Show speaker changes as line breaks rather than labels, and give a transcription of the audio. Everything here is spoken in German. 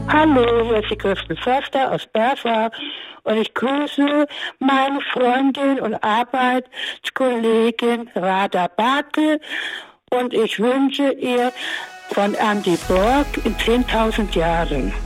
Hallo, hier ist die Christel Förster aus Bersau und ich grüße meine Freundin und Arbeitskollegin Rada Bartel und ich wünsche ihr von Andy Borg in 10.000 Jahren.